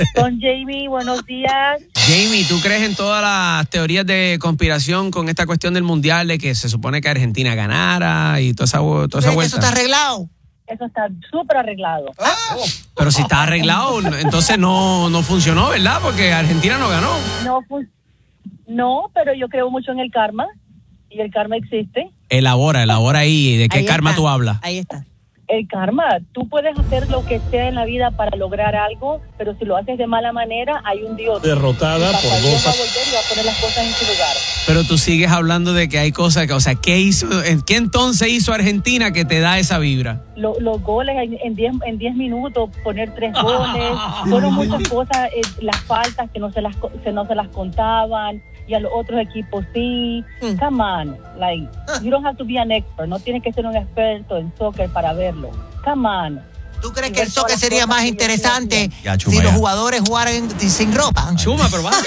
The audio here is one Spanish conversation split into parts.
Con Jamie, buenos días. Jamie, ¿tú crees en todas las teorías de conspiración con esta cuestión del mundial de que se supone que Argentina ganara y toda esa vuelta? ¿Eso está arreglado? Eso está súper arreglado. Pero si está arreglado, entonces no funcionó, ¿verdad? Porque Argentina no ganó. No, pero yo creo mucho en el karma y el karma existe. Elabora ahí. ¿De qué Ahí karma está. tú hablas? Ahí está. El karma, tú puedes hacer lo que sea en la vida para lograr algo, pero si lo haces de mala manera, hay un Dios. Derrotada Y por papá Dios dos. va a volver y va a poner las cosas en su lugar. Pero tú sigues hablando de que hay cosas que, o sea, ¿qué entonces hizo Argentina que te da esa vibra? Los goles en 10 minutos, poner 3 goles, fueron muchas cosas, las faltas que no se las contaban, y a los otros equipos sí. Come on, like, you don't have to be an expert, no tienes que ser un experto en soccer para verlo. Come on. ¿Tú crees que el soccer sería más interesante Ya, Chuma, si los ya. jugadores jugaran sin ropa? Chuma, pero vas a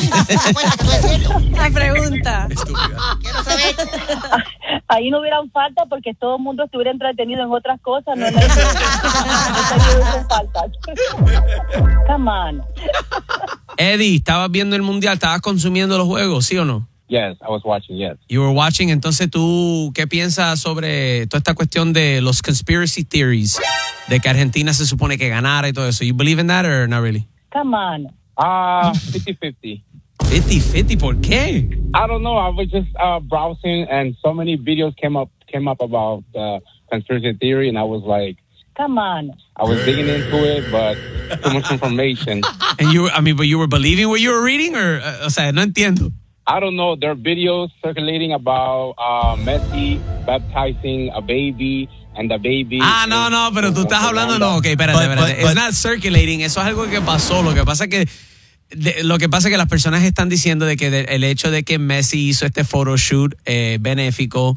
La pregunta. Quiero saber. Ahí no hubieran falta porque todo el mundo estuviera entretenido en otras cosas, no en la no faltas. Come on. Eddie, ¿estabas viendo el mundial? ¿Estabas consumiendo los juegos, sí o no? Yes, I was watching, yes. You were watching, entonces tú, ¿qué piensas sobre toda esta cuestión de los conspiracy theories? De que Argentina se supone que ganara y todo eso. You believe in that or not really? Come on. 50-50. 50-50, ¿por qué? I don't know. I was just browsing, and so many videos came up about conspiracy theory, and I was like, Come on. I was digging into it, but too much information. And but you were believing what you were reading, or, o sea, no entiendo. I don't know. There are videos circulating about Messi baptizing a baby, and the baby. No, pero tú estás hablando, no, ok, espérate. It's not circulating, eso es algo que pasó. Lo que pasa es que las personas están diciendo de que el hecho de que Messi hizo este photoshoot benéfico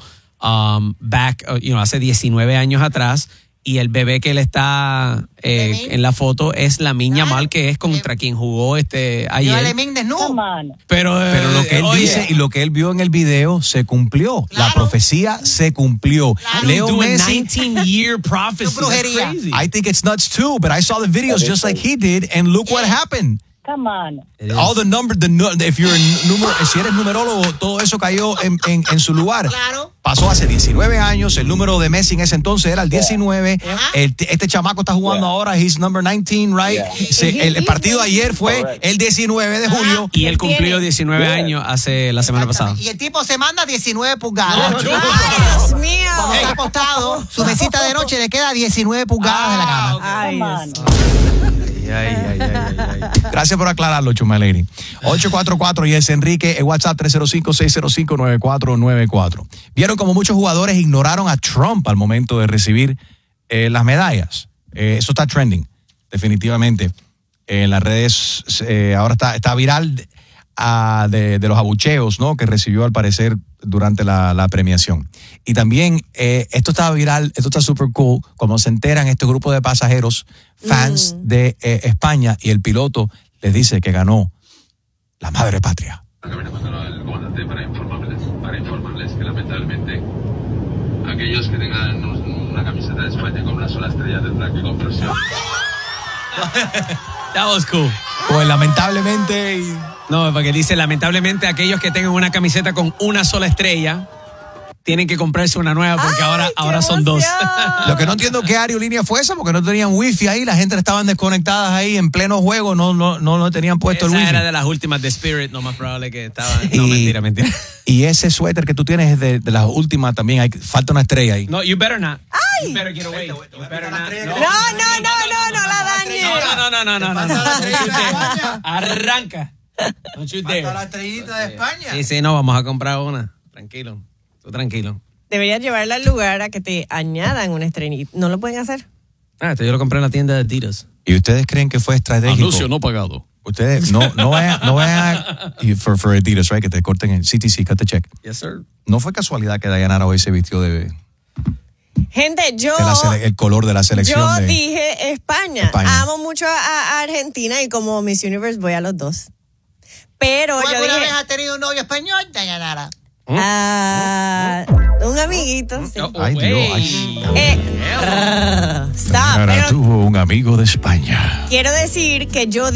hace 19 años atrás, y el bebé que él está en la foto es la niña mal que es contra quien jugó ayer. Come on. Pero lo que él dice y lo que él vio en el video se cumplió. La profecía se cumplió. Leo Messi. 19-year prophecy. Brujería. That's crazy. I think it's nuts too, but I saw the videos just like he did, and look what happened. Come on. All the numbers, si eres numerólogo, todo eso cayó en su lugar. Claro. Pasó hace 19 años, el número de Messi en ese entonces era el 19. Este chamaco está jugando ahora, he's number 19, right? El partido ayer fue el 19 de julio. Y él cumplió 19 años hace la semana pasada. Y el tipo se manda 19 pulgadas. ¡Ay, Dios mío! Cuando está acostado, su mesita de noche le queda 19 pulgadas de la cama. Ay, Come Dios. on. Gracias por aclararlo, Chumaleri. 844 y es Enrique, el WhatsApp 305-605-9494. Vieron como muchos jugadores ignoraron a Trump al momento de recibir las medallas. Eso está trending, definitivamente. En las redes ahora está viral de los abucheos, ¿no?, que recibió al parecer durante la premiación. Y también esto está viral, esto está súper cool, como se enteran este grupo de pasajeros, fans de España, y el piloto les dice que ganó la madre patria. El comandante para informarles que lamentablemente aquellos que tengan una camiseta de España con una sola estrella tendrán que comprarse. That was cool. Pues lamentablemente... No, porque dice, lamentablemente aquellos que tengan una camiseta con una sola estrella tienen que comprarse una nueva porque ahora son dos. Lo que no entiendo qué aerolínea fue esa, porque no tenían wifi ahí, la gente estaban desconectadas ahí en pleno juego, no tenían puesto Esa el wifi. era de las últimas de Spirit, no más probable que estaban. No, mentira. Y ese suéter que tú tienes es de las últimas también, falta una estrella ahí. No, you better not. ¡Ay! You better get away. You better not. No, la dañe. No. Arranca. Don't you dare. la estrellita de España. Sí, no, vamos a comprar una. Tranquilo. Tú tranquilo. Deberías llevarla al lugar a que te añadan una estrellita. ¿No lo pueden hacer? Esto yo lo compré en la tienda de Adidas. ¿Y ustedes creen que fue estratégico? Anuncio no pagado. Ustedes no vayan for Adidas, right? Que te corten el CTC, cut the check. Yes, sir. No fue casualidad que Dayanara hoy se vistió de Gente, el color de la selección. Yo de dije España. Amo mucho a Argentina y como Miss Universe voy a los dos. Pero yo ¿Alguna dije... vez has tenido un novio español, Dayanara? Un amiguito. Sí. Ay, Dios. Stop. Dayanara tuvo un amigo de España. Quiero decir que yo